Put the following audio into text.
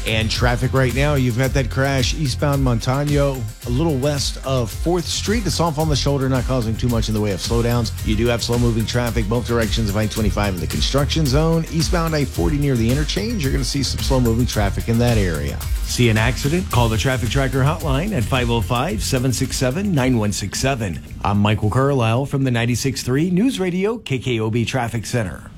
And traffic right now, you've got that crash eastbound Montano, a little west of 4th Street. It's off on the shoulder, not causing too much in the way of slowdowns. You do have slow-moving traffic both directions of I-25 in the construction zone. Eastbound I-40 near the interchange, you're going to see some slow-moving traffic in that area. See an accident? Call the Traffic Tracker hotline at 505-767-9167. I'm Michael Carlisle from the 96.3 News Radio KKOB Traffic Center.